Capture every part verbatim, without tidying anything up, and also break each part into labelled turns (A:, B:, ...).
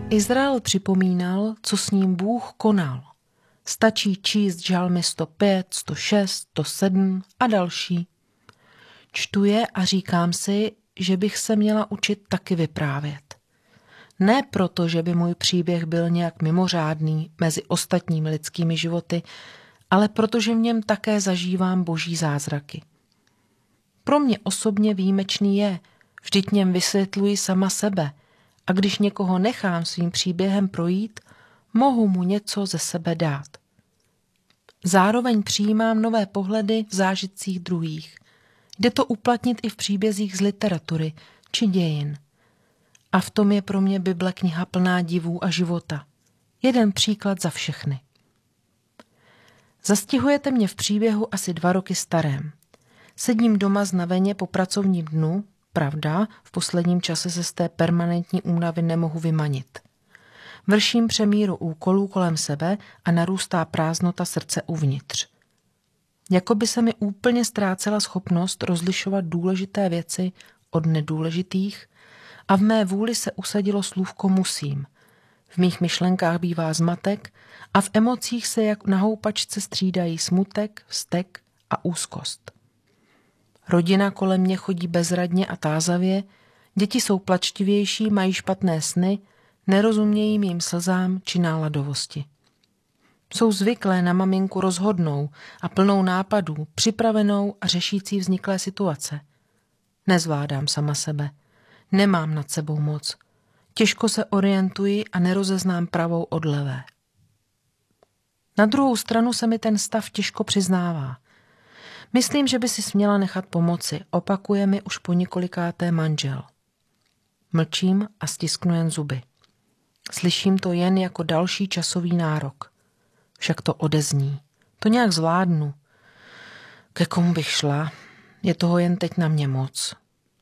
A: Izrael připomínal, co s ním Bůh konal. Stačí číst žalmy sto pět, sto šest, sto sedm a další. Čtu je a říkám si, že bych se měla učit taky vyprávět. Ne proto, že by můj příběh byl nějak mimořádný mezi ostatními lidskými životy, ale protože v něm také zažívám boží zázraky. Pro mě osobně výjimečný je, vždyť něm vysvětluji sama sebe a když někoho nechám svým příběhem projít, mohu mu něco ze sebe dát. Zároveň přijímám nové pohledy v zážitcích druhých. Jde to uplatnit i v příbězích z literatury či dějin. A v tom je pro mě Bible kniha plná divů a života. Jeden příklad za všechny. Zastihujete mě v příběhu asi dva roky starém. Sedím doma znaveně po pracovním dnu, pravda, v posledním čase se z té permanentní únavy nemohu vymanit. Vrším přemíru úkolů kolem sebe a narůstá prázdnota srdce uvnitř. Jakoby se mi úplně ztrácela schopnost rozlišovat důležité věci od nedůležitých a v mé vůli se usadilo slůvko musím. V mých myšlenkách bývá zmatek a v emocích se jak na houpačce střídají smutek, vztek a úzkost. Rodina kolem mě chodí bezradně a tázavě, děti jsou plačtivější, mají špatné sny, nerozumějí mým slzám či náladovosti. Jsou zvyklé na maminku rozhodnou a plnou nápadů, připravenou a řešící vzniklé situace. Nezvládám sama sebe. Nemám nad sebou moc. Těžko se orientuji a nerozeznám pravou od levé. Na druhou stranu se mi ten stav těžko přiznává. Myslím, že by si směla nechat pomoci, opakuje mi už po několikáté manžel. Mlčím a stisknu jen zuby. Slyším to jen jako další časový nárok. Však to odezní. To nějak zvládnu. Ke komu bych šla? Je toho jen teď na mě moc.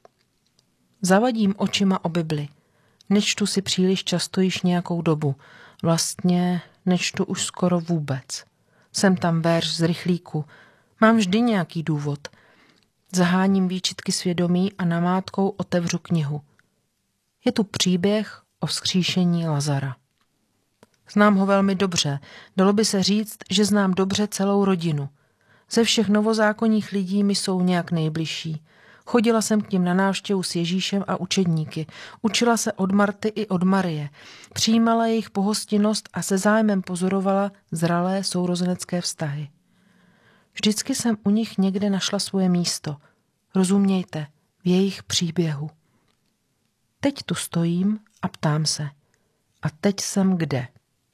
A: Zavadím očima o Bibli. Nečtu si příliš často již nějakou dobu. Vlastně nečtu už skoro vůbec. Jsem tam verš z rychlíku. Mám vždy nějaký důvod. Zaháním výčitky svědomí a namátkou otevřu knihu. Je tu příběh o vzkříšení Lazara. Znám ho velmi dobře. Dalo by se říct, že znám dobře celou rodinu. Ze všech novozákonních lidí mi jsou nějak nejbližší. Chodila jsem k nim na návštěvu s Ježíšem a učedníky. Učila se od Marty i od Marie. Přijímala jejich pohostinnost a se zájmem pozorovala zralé sourozenecké vztahy. Vždycky jsem u nich někde našla svoje místo. Rozumějte, v jejich příběhu. Teď tu stojím a ptám se. A teď jsem kde?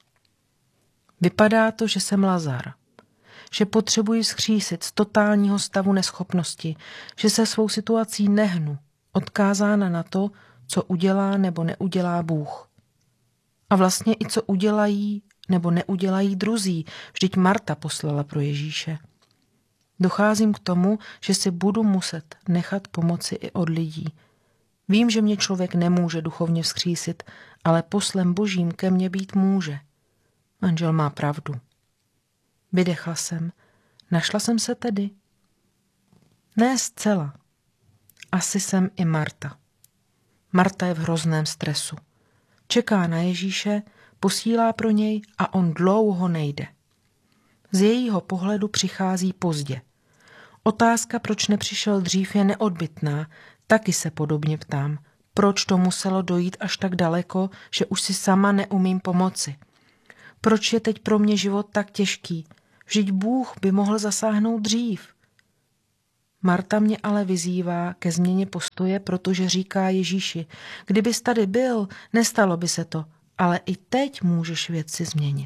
A: Vypadá to, že jsem Lazar. Že potřebuji vzkřísit z totálního stavu neschopnosti, že se svou situací nehnu, odkázána na to, co udělá nebo neudělá Bůh. A vlastně i co udělají nebo neudělají druzí, vždyť Marta poslala pro Ježíše. Docházím k tomu, že si budu muset nechat pomoci i od lidí. Vím, že mě člověk nemůže duchovně vzkřísit, ale poslem Božím ke mně být může. Manžel má pravdu. Vydechla jsem. Našla jsem se tedy? Ne zcela. Asi jsem i Marta. Marta je v hrozném stresu. Čeká na Ježíše, posílá pro něj a on dlouho nejde. Z jejího pohledu přichází pozdě. Otázka, proč nepřišel dřív, je neodbytná. Taky se podobně ptám. Proč to muselo dojít až tak daleko, že už si sama neumím pomoci? Proč je teď pro mě život tak těžký? Vždyť Bůh by mohl zasáhnout dřív. Marta mě ale vyzývá ke změně postoje, protože říká Ježíši, kdybys tady byl, nestalo by se to, ale i teď můžeš věci změnit.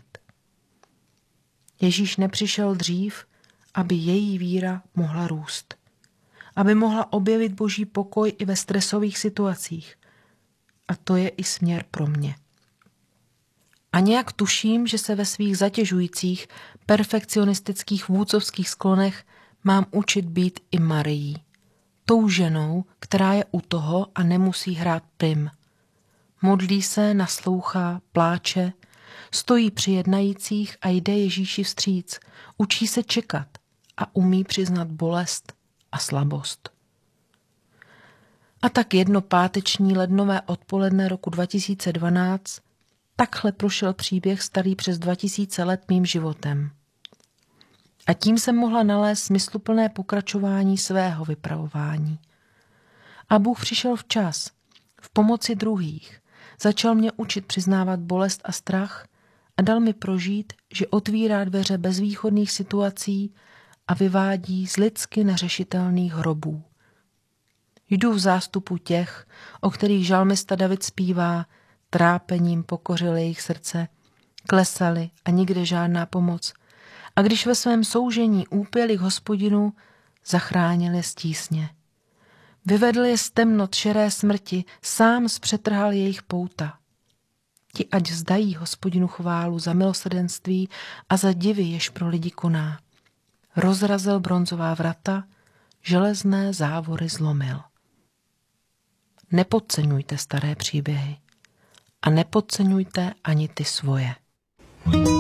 A: Ježíš nepřišel dřív, aby její víra mohla růst. Aby mohla objevit Boží pokoj i ve stresových situacích. A to je i směr pro mě. A nějak tuším, že se ve svých zatěžujících, perfekcionistických vůdcovských sklonech mám učit být i Marií. Tou ženou, která je u toho a nemusí hrát prim. Modlí se, naslouchá, pláče, stojí při jednajících a jde Ježíši vstříc. Učí se čekat a umí přiznat bolest a slabost. A tak jedno páteční lednové odpoledne roku dva tisíce dvanáct Takhle prošel příběh starý přes dva tisíce let mým životem. A tím jsem mohla nalézt smysluplné pokračování svého vypravování. A Bůh přišel včas, v pomoci druhých, začal mě učit přiznávat bolest a strach a dal mi prožít, že otvírá dveře bezvýchodných situací a vyvádí z lidsky neřešitelných hrobů. Jdu v zástupu těch, o kterých žalmista David zpívá, trápením pokořil jejich srdce, klesali a nikde žádná pomoc. A když ve svém soužení úpěli k Hospodinu, zachránil je z tísně. Vyvedl je z temnot šeré smrti, sám zpřetrhal jejich pouta. Ti ať vzdají Hospodinu chválu za milosrdenství a za divy, jež pro lidi koná. Rozrazil bronzová vrata, železné závory zlomil. Nepodceňujte staré příběhy a nepodceňujte ani ty svoje.